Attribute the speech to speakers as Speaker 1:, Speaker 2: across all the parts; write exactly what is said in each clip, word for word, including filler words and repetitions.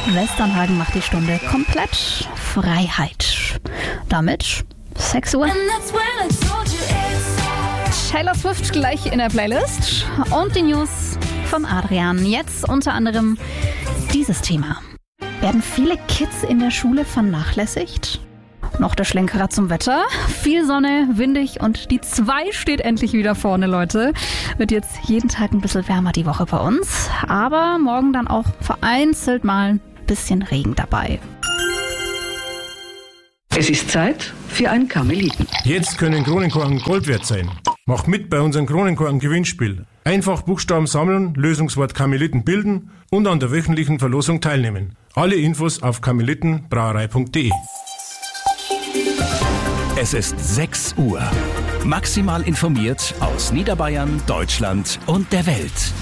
Speaker 1: Westernhagen macht die Stunde komplett Freiheit. Damit sechs Uhr. Taylor Swift gleich in der Playlist und die News von Adrian. Jetzt unter anderem dieses Thema. Werden viele Kids in der Schule vernachlässigt? Noch der Schlenkerer zum Wetter. Viel Sonne, windig und die zwei steht endlich wieder vorne, Leute. Wird jetzt jeden Tag ein bisschen wärmer die Woche bei uns. Aber morgen dann auch vereinzelt mal ein bisschen Regen dabei.
Speaker 2: Es ist Zeit für einen Karmeliten.
Speaker 3: Jetzt können Kronenkorken Gold wert sein. Macht mit bei unserem Kronenkorken-Gewinnspiel. Einfach Buchstaben sammeln, Lösungswort Karmeliten bilden und an der wöchentlichen Verlosung teilnehmen. Alle Infos auf karmelitenbrauerei punkt de.
Speaker 4: Es ist sechs Uhr. Maximal informiert aus Niederbayern, Deutschland und der Welt.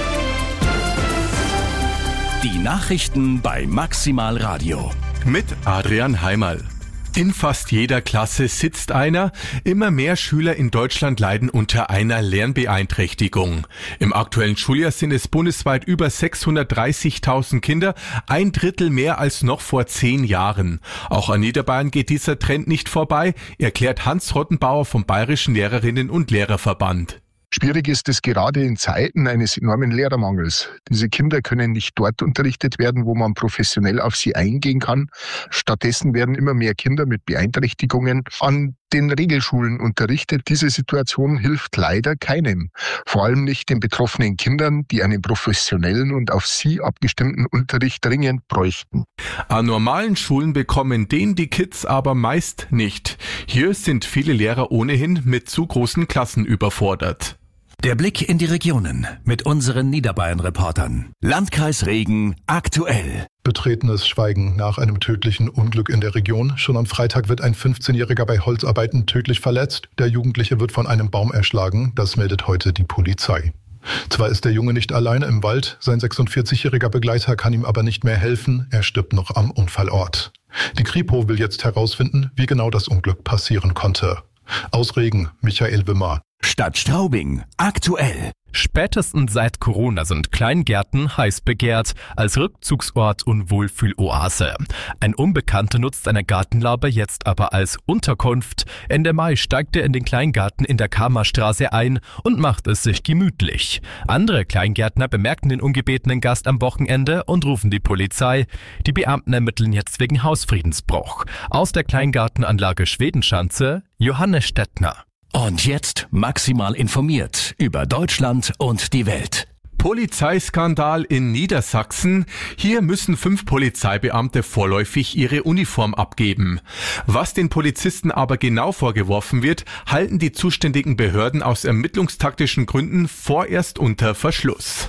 Speaker 4: Die Nachrichten bei Maximal Radio.
Speaker 5: Mit Adrian Heimerl. In fast jeder Klasse sitzt einer. Immer mehr Schüler in Deutschland leiden unter einer Lernbeeinträchtigung. Im aktuellen Schuljahr sind es bundesweit über sechshundertdreißigtausend Kinder, ein Drittel mehr als noch vor zehn Jahren. Auch an Niederbayern geht dieser Trend nicht vorbei, erklärt Hans Rottenbauer vom Bayerischen Lehrerinnen- und Lehrerverband.
Speaker 6: Schwierig ist es gerade in Zeiten eines enormen Lehrermangels. Diese Kinder können nicht dort unterrichtet werden, wo man professionell auf sie eingehen kann. Stattdessen werden immer mehr Kinder mit Beeinträchtigungen an den Regelschulen unterrichtet. Diese Situation hilft leider keinem. Vor allem nicht den betroffenen Kindern, die einen professionellen und auf sie abgestimmten Unterricht dringend bräuchten.
Speaker 5: An normalen Schulen bekommen den die Kids aber meist nicht. Hier sind viele Lehrer ohnehin mit zu großen Klassen überfordert.
Speaker 4: Der Blick in die Regionen mit unseren Niederbayern-Reportern. Landkreis Regen aktuell.
Speaker 7: Betretenes Schweigen nach einem tödlichen Unglück in der Region. Schon am Freitag wird ein fünfzehnjähriger bei Holzarbeiten tödlich verletzt. Der Jugendliche wird von einem Baum erschlagen. Das meldet heute die Polizei. Zwar ist der Junge nicht alleine im Wald, sein sechsundvierzigjähriger Begleiter kann ihm aber nicht mehr helfen. Er stirbt noch am Unfallort. Die Kripo will jetzt herausfinden, wie genau das Unglück passieren konnte. Aus Regen, Michael Wimmer.
Speaker 4: Stadt Straubing aktuell.
Speaker 8: Spätestens seit Corona sind Kleingärten heiß begehrt, als Rückzugsort und Wohlfühloase. Ein Unbekannter nutzt eine Gartenlaube jetzt aber als Unterkunft. Ende Mai steigt er in den Kleingarten in der Kamerstraße ein und macht es sich gemütlich. Andere Kleingärtner bemerken den ungebetenen Gast am Wochenende und rufen die Polizei. Die Beamten ermitteln jetzt wegen Hausfriedensbruch. Aus der Kleingartenanlage Schwedenschanze, Johannes Stettner.
Speaker 4: Und jetzt maximal informiert über Deutschland und die Welt.
Speaker 5: Polizeiskandal in Niedersachsen. Hier müssen fünf Polizeibeamte vorläufig ihre Uniform abgeben. Was den Polizisten aber genau vorgeworfen wird, halten die zuständigen Behörden aus ermittlungstaktischen Gründen vorerst unter Verschluss.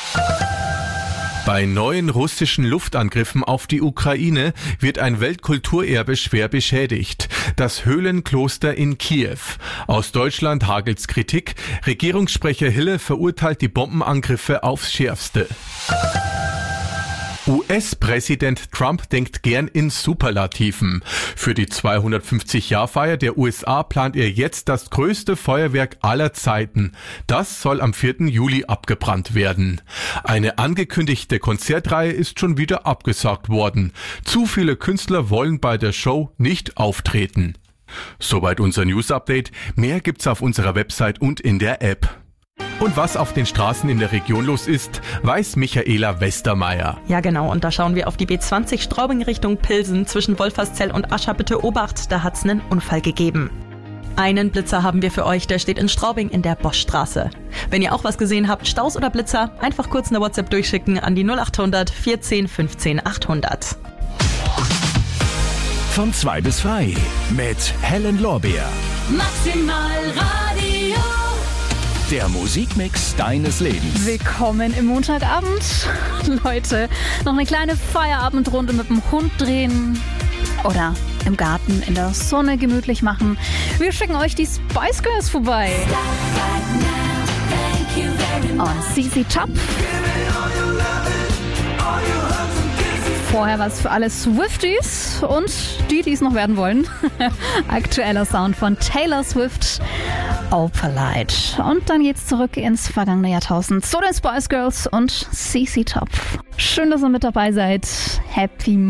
Speaker 5: Bei neuen russischen Luftangriffen auf die Ukraine wird ein Weltkulturerbe schwer beschädigt. Das Höhlenkloster in Kiew. Aus Deutschland hagelt's Kritik. Regierungssprecher Hille verurteilt die Bombenangriffe aufs Schärfste. U S-Präsident Trump denkt gern in Superlativen. Für die zweihundertfünfzig-Jahr-Feier der U S A plant er jetzt das größte Feuerwerk aller Zeiten. Das soll am vierten Juli abgebrannt werden. Eine angekündigte Konzertreihe ist schon wieder abgesagt worden. Zu viele Künstler wollen bei der Show nicht auftreten. Soweit unser News-Update. Mehr gibt's auf unserer Website und in der App. Und was auf den Straßen in der Region los ist, weiß Michaela Westermeier.
Speaker 9: Ja genau, und da schauen wir auf die B zwanzig Straubing Richtung Pilsen zwischen Wolferszell und Ascha. Bitte Obacht, da hat's einen Unfall gegeben. Einen Blitzer haben wir für euch, der steht in Straubing in der Boschstraße. Wenn ihr auch was gesehen habt, Staus oder Blitzer, einfach kurz eine WhatsApp durchschicken an die null acht hundert vierzehn fünfzehn achthundert.
Speaker 4: Von zwei bis frei mit Helen Lorbeer.
Speaker 1: Maximal Radio.
Speaker 4: Der Musikmix deines Lebens.
Speaker 1: Willkommen im Montagabend. Leute, noch eine kleine Feierabendrunde mit dem Hund drehen oder im Garten in der Sonne gemütlich machen. Wir schicken euch die Spice Girls vorbei. Und C C Top. Vorher was für alle Swifties und die, die es noch werden wollen. Aktueller Sound von Taylor Swift, Opalite. Und dann geht's zurück ins vergangene Jahrtausend zu den Spice Girls und C C Top. Schön, dass ihr mit dabei seid. Happy